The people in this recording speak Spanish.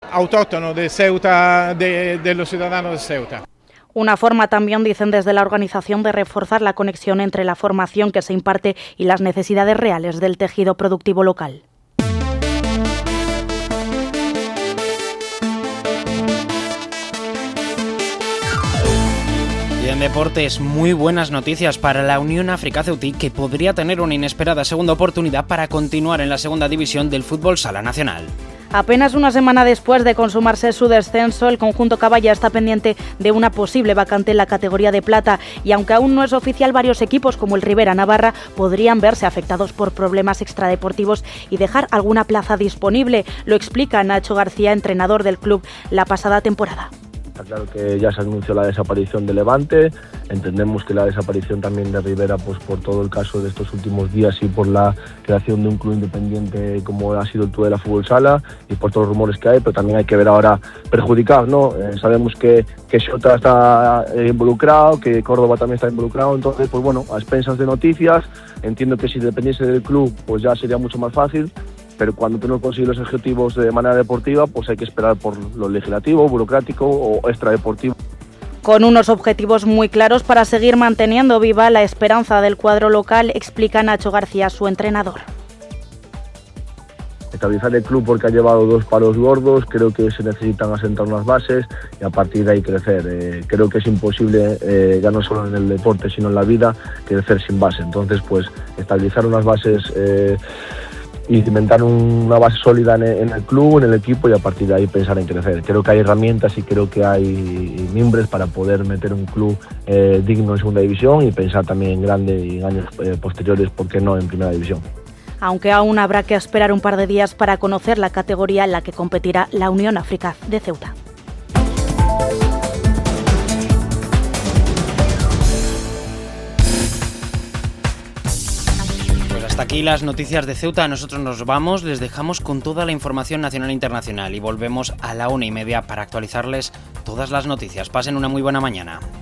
autóctono de Ceuta, de los ciudadanos de Ceuta. Una forma también, dicen desde la organización, de reforzar la conexión entre la formación que se imparte y las necesidades reales del tejido productivo local. Y en deportes, muy buenas noticias para la Unión África Ceutí, que podría tener una inesperada segunda oportunidad para continuar en la segunda división del fútbol sala nacional. Apenas una semana después de consumarse su descenso, el conjunto Caballa está pendiente de una posible vacante en la categoría de plata y aunque aún no es oficial, varios equipos como el Rivera Navarra podrían verse afectados por problemas extradeportivos y dejar alguna plaza disponible. Lo explica Nacho García, entrenador del club, la pasada temporada. Está claro que ya se anunció la desaparición de Levante, entendemos que la desaparición también de Rivera, pues por todo el caso de estos últimos días y por la creación de un club independiente como ha sido el Tudela Fútbol Sala y por todos los rumores que hay, pero también hay que ver ahora perjudicados, ¿no? Sabemos que Xota está involucrado, que Córdoba también está involucrado, entonces pues bueno, a expensas de noticias, entiendo que si dependiese del club pues ya sería mucho más fácil. Pero cuando tú no consigues los objetivos de manera deportiva, pues hay que esperar por lo legislativo, burocrático o extradeportivo. Con unos objetivos muy claros para seguir manteniendo viva la esperanza del cuadro local, explica Nacho García, su entrenador. Estabilizar el club porque ha llevado 2 palos gordos, creo que se necesitan asentar unas bases y a partir de ahí crecer. Creo que es imposible, ya no solo en el deporte, sino en la vida, crecer sin base. Entonces, pues estabilizar unas bases y cimentar una base sólida en el club, en el equipo y a partir de ahí pensar en crecer. Creo que hay herramientas y creo que hay mimbres para poder meter un club digno en segunda división y pensar también en grande y en años posteriores, ¿por qué no en primera división? Aunque aún habrá que esperar un par de días para conocer la categoría en la que competirá la Unión África de Ceuta. Hasta aquí las noticias de Ceuta. Nosotros nos vamos, les dejamos con toda la información nacional e internacional y volvemos a la 1:30 para actualizarles todas las noticias. Pasen una muy buena mañana.